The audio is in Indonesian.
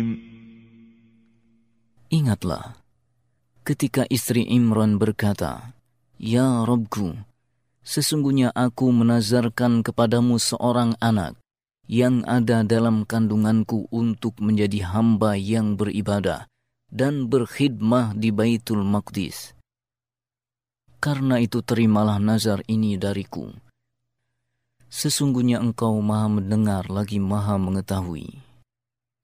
Ingatlah, ketika istri Imran berkata, "Ya Rabbku, sesungguhnya aku menazarkan kepadamu seorang anak yang ada dalam kandunganku untuk menjadi hamba yang beribadah dan berkhidmah di Baitul Maqdis. Karena itu terimalah nazar ini dariku. Sesungguhnya engkau maha mendengar lagi maha mengetahui."